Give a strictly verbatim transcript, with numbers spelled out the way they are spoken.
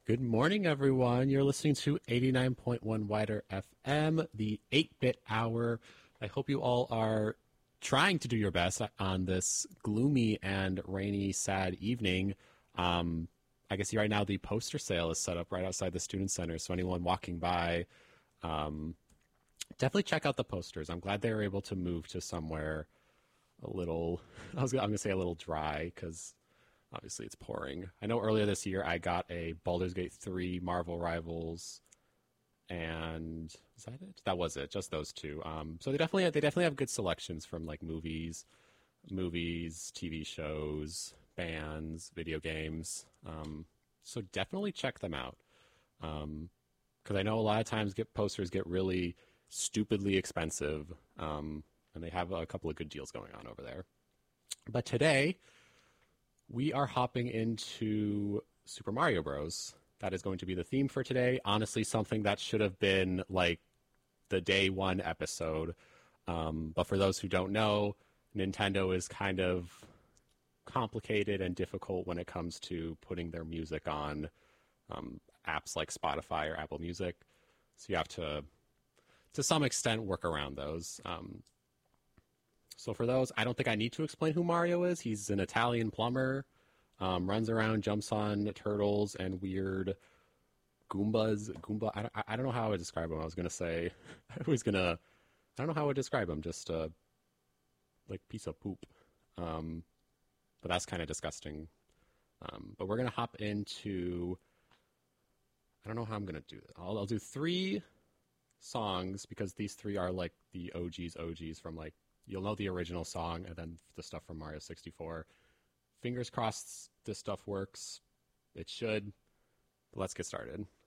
Good morning, everyone. You're listening to eighty-nine point one Wider F M, the eight-bit hour. I hope you all are trying to do your best on this gloomy and rainy, sad evening. Um, I guess right now the poster sale is set up right outside the Student Center, so anyone walking by, um, definitely check out the posters. I'm glad they were able to move to somewhere a little, I was, I'm going to say a little dry, because obviously it's pouring. I know earlier this year I got a Baldur's Gate three Marvel Rivals, and was that it? That was it, just those two. Um, so they definitely they definitely have good selections from like movies, movies, T V shows, bands, video games. Um, so definitely check them out, because um, I know a lot of times get posters get really stupidly expensive, um, and they have a couple of good deals going on over there. But today we are hopping into Super Mario Bros. That is going to be the theme for today. Honestly, something that should have been like the day one episode. Um, but for those who don't know, Nintendo is kind of complicated and difficult when it comes to putting their music on um, apps like Spotify or Apple Music. So you have to, to some extent, work around those. Um, So for those, I don't think I need to explain who Mario is. He's an Italian plumber, um, runs around, jumps on turtles and weird Goombas. Goomba, I, I don't know how I would describe him. I was going to say, I was going to, I don't know how I would describe him. Just a, like, piece of poop. Um, but that's kind of disgusting. Um, but we're going to hop into, I don't know how I'm going to do it. I'll, I'll do three songs, because these three are like the O Gs, O Gs from like, you'll know the original song and then the stuff from Mario sixty-four. Fingers crossed this stuff works. It should. But let's get started.